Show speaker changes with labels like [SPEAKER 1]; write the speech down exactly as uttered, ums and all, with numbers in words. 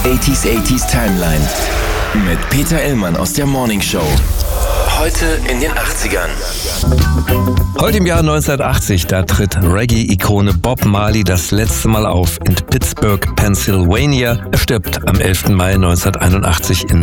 [SPEAKER 1] achtziger achtziger Timeline mit Peter Illmann aus der Morning Show. Heute in den achtzigern.
[SPEAKER 2] Heute im Jahr neunzehnhundertachtzig, da tritt Reggae-Ikone Bob Marley das letzte Mal auf in Pittsburgh, Pennsylvania. Er stirbt am elften Mai neunzehnhunderteinundachtzig in